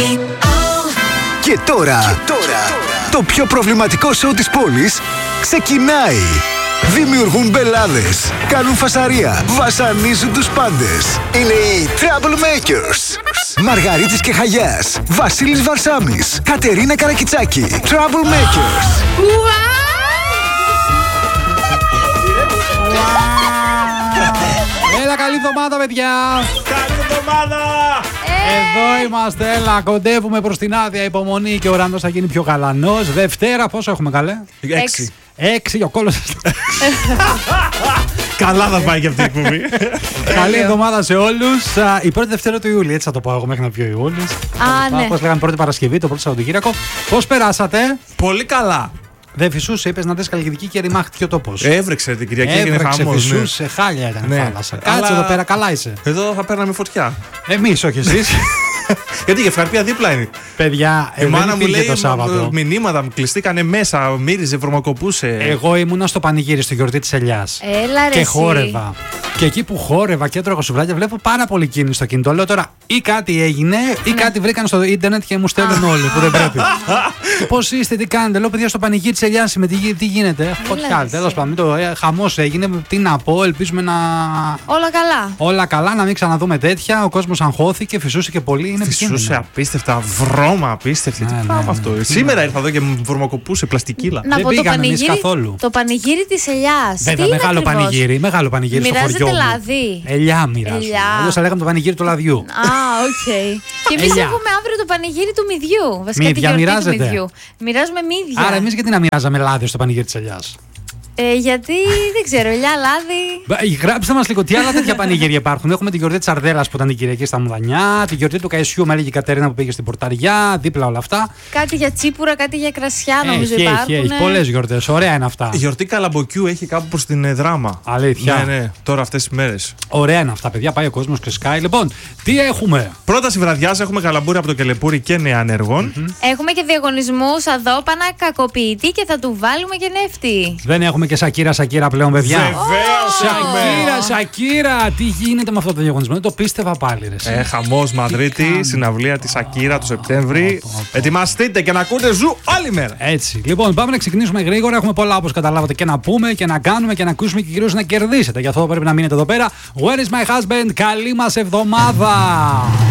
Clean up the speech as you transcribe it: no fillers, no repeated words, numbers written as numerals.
Και τώρα, το πιο προβληματικό σοου της πόλης ξεκινάει. Δημιουργούν μπελάδες, κάνουν φασαρία, βασανίζουν τους πάντες. Είναι οι Troublemakers. Μαργαρίτης και Χαγιάς, Βασίλης Βαρσάμης, Κατερίνα Καρακιτσάκη. Troublemakers. Έλα, καλή εβδομάδα, παιδιά! Καλή εβδομάδα! Εδώ είμαστε, έλα, κοντεύουμε προς την άδεια υπομονή και ο ουρανός θα γίνει πιο καλανός. Δευτέρα, πόσο έχουμε, καλέ? 6. 6, ο κόλος. Καλά θα πάει και αυτή η εκπομπή. Καλή εβδομάδα σε όλους. Η πρώτη Δευτέρα του Ιούλη, έτσι θα το πω εγώ μέχρι να πει ο Ιούλης. Ναι. Πώς λέγαμε, πρώτη Παρασκευή, το πρώτο Σαββατοκύριακο. Πώς περάσατε? Πολύ καλά. Δεν φυσούσε, είπες να δεις Καλλικιδική και ρημάχτηκε ο τόπος. Έβρεξε την Κυριακή, έγινε Έβρεξε, χαμός. φυσούσε, χάλια ήταν η Ναι. θάλασσα. Αλλά- Κάτσε εδώ πέρα, καλά είσαι. Εδώ θα παίρναμε φωτιά. Εμείς, όχι εσείς. Γιατί η Ευχαρπία δίπλα είναι. Παιδιά, Η μάνα δεν μου υπήρχε λέει το Σάββατο. μηνύματα, μου κλειστήκανε μέσα, μύριζε, βρωμοκοπούσε. Εγώ ήμουνα στο πανηγύρι στη γιορτή της Ελιάς. Έλα ρε Και εσύ. χόρευα. Και εκεί που χόρευα και έτρωγα σουβλάκια, βλέπω πάρα πολύ κίνηση στο κινητό. Λέω τώρα, ή κάτι έγινε, ή κάτι βρήκαν στο ίντερνετ και μου στέλνουν όλοι που δεν πρέπει. Πώς είστε, τι κάνετε? Λέω, παιδιά, στο πανηγύρι της Ελιάς είμαι, τι γίνεται? Ό,τι λες. κάνετε. Τέλος πάντων, χαμός έγινε. Τι να πω, ελπίζουμε να. Όλα καλά. Όλα καλά, να μην ξαναδούμε τέτοια. Ο κόσμος αγχώθηκε, φυσούσε και πολύ. Είναι Φυσούσε επικίνδυνο. απίστευτα, βρώμα απίστευτη. Τι Ναι, πράγμα ναι, αυτό. ναι. Σήμερα ήρθα εδώ και μου βρωμοκοπούσε πλαστικίλα. Να Δεν πω το πήγαμε εμείς πανηγύρι, καθόλου. το πανηγύρι της Ελιάς. Βέβαια, Τι είναι μεγάλο ακριβώς? πανηγύρι, μεγάλο πανηγύρι στο Μοιράζεται χωριό μου. λάδι. Ελιά μοιράζουμε. Ελιά. Αλλιώς θα λέγαμε το πανηγύρι του λαδιού. Α, οκ. Και εμείς Ελιά. έχουμε αύριο το πανηγύρι του μυδιού. Βασικά Μύδια τη γιορτή μοιράζετε? του μυδιού. Μοιράζουμε μύδια. Άρα, εμείς γιατί να μοιράζαμε λάδι στο πανηγύρι της Ελιάς? Γιατί δεν ξέρω, ελιά, λάδι. Γράψτε μας λίγο τι άλλα τέτοια πανηγύρια υπάρχουν. Έχουμε τη γιορτή της Αρδέλας που ήταν την Κυριακή στα Μουδανιά, τη γιορτή του Καϊσιού με έλεγε η Κατερίνα που πήγε στην Πορταριά, δίπλα όλα αυτά. Κάτι για τσίπουρα, κάτι για κρασιά νομίζω υπάρχουν. Έχει πολλές γιορτές. Ωραία είναι αυτά. Η γιορτή Καλαμποκιού έχει κάπου προς την Δράμα. Αλήθεια. Ναι, τώρα αυτές τις μέρες. Ωραία είναι αυτά, παιδιά. Πάει ο κόσμος και σκάει. Λοιπόν, τι έχουμε? Πρόταση βραδιάς, έχουμε καλαμπούρι από το Κελεπούρι και νεανεργών. Έχουμε και διαγωνισμούς αδόπανα κακοποιητή και θα του βάλουμε και νεύτη. Δεν έχουμε και Σακύρα πλέον, παιδιά. Βεβαίως έχουμε. Σακύρα, τι γίνεται με αυτό το διαγωνισμό? Δεν το πίστευα πάλι, ρε. Χαμός Μαδρίτη, κάνουμε. συναυλία της Ακύρα το Σεπτέμβρη. Ετοιμαστείτε και να ακούτε ζου όλη μέρα. Έτσι. Λοιπόν, πάμε να ξεκινήσουμε γρήγορα. Έχουμε πολλά, όπως καταλάβατε, και να πούμε και να κάνουμε και να ακούσουμε και κυρίως να κερδίσετε. Γι' αυτό πρέπει να μείνετε εδώ πέρα. Where is my husband? Καλή μας εβδομάδα!